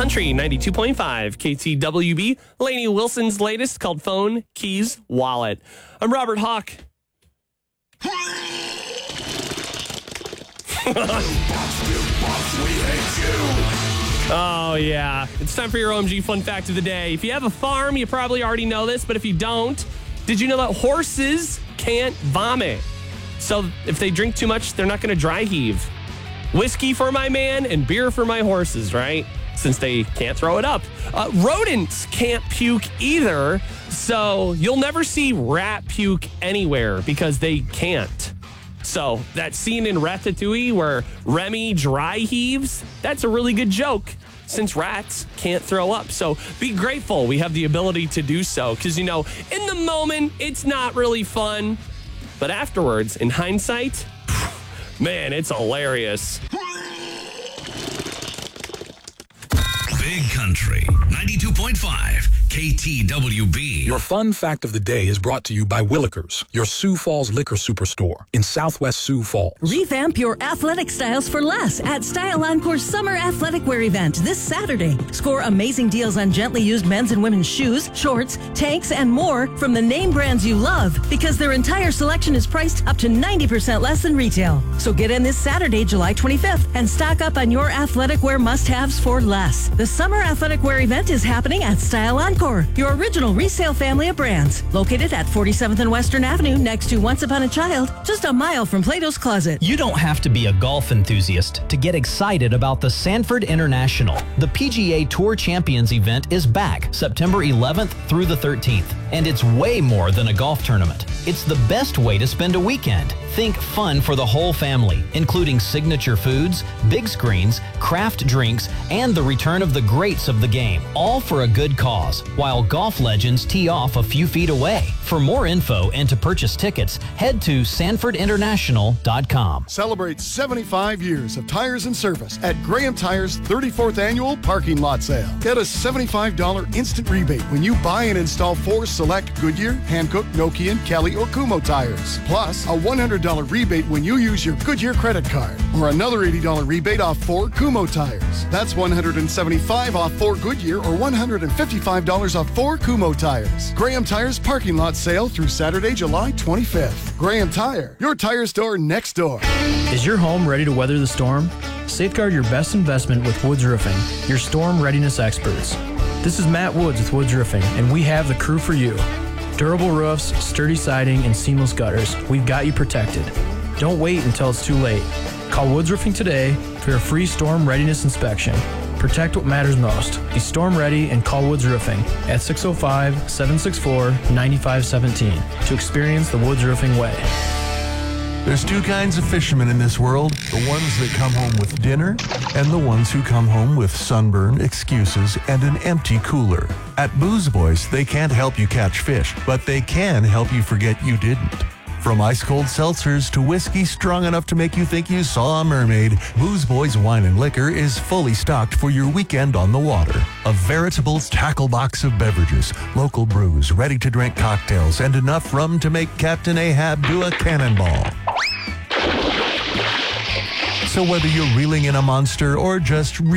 Country 92.5 KTWB. Lainey Wilson's latest called Phone, Keys, Wallet. I'm Robert Hawk. Oh, yeah. It's time for your OMG Fun Fact of the Day. If you have a farm, you probably already know this, but if you don't, did you know that horses can't vomit? So if they drink too much, they're not going to dry heave. Whiskey for my man and beer for my horses, right? Since they can't throw it up. Rodents can't puke either, so you'll never see rat puke anywhere because they can't. So that scene in Ratatouille where Remy dry heaves, that's a really good joke since rats can't throw up. So be grateful we have the ability to do so because, you know, in the moment, it's not really fun. But afterwards, in hindsight, man, it's hilarious. Big Country 92.5 KTWB. Your fun fact of the day is brought to you by Willikers, your Sioux Falls liquor superstore in Southwest Sioux Falls. Revamp your athletic styles for less at Style Encore's Summer Athletic Wear event this Saturday. Score amazing deals on gently used men's and women's shoes, shorts, tanks, and more from the name brands you love because their entire selection is priced up to 90% less than retail. So get in this Saturday, July 25th, and stock up on your athletic wear must-haves for less. The Summer Athletic Wear event is happening at Style Encore, your original resale family of brands. Located at 47th and Western Avenue next to Once Upon a Child, just a mile from Plato's Closet. You don't have to be a golf enthusiast to get excited about the Sanford International. The PGA Tour Champions event is back September 11th through the 13th, and it's way more than a golf tournament. It's the best way to spend a weekend. Think fun for the whole family, including signature foods, big screens, craft drinks, and the return of the greats of the game, all for a good cause, while golf legends tee off a few feet away. For more info and to purchase tickets, head to SanfordInternational.com. Celebrate 75 years of tires and service at Graham Tires' 34th Annual Parking Lot Sale. Get a $75 instant rebate when you buy and install 4 select Goodyear, Hankook, Nokian, Kelly, or Kumho tires. Plus, a $100 rebate when you use your Goodyear credit card, or another $80 rebate off 4 Kumho tires. That's $175 off 4 Goodyear or $155 off 4 Kumho tires. Graham Tires Parking Lot Sale through Saturday, July 25th. Graham Tire, your tire store next door. Is your home ready to weather the storm? Safeguard your best investment with Woods Roofing, your storm readiness experts. This is Matt Woods with Woods Roofing, and we have the crew for you. Durable roofs, sturdy siding, and seamless gutters. We've got you protected. Don't wait until it's too late. Call Woods Roofing today for your free storm readiness inspection. Protect what matters most. Be storm ready and call Woods Roofing at 605-764-9517 to experience the Woods Roofing way. There's 2 kinds of fishermen in this world, the ones that come home with dinner and the ones who come home with sunburn, excuses, and an empty cooler. At Booze Boys, they can't help you catch fish, but they can help you forget you didn't. From ice-cold seltzers to whiskey strong enough to make you think you saw a mermaid, Booze Boys Wine and Liquor is fully stocked for your weekend on the water. A veritable tackle box of beverages, local brews, ready-to-drink cocktails, and enough rum to make Captain Ahab do a cannonball. So whether you're reeling in a monster or just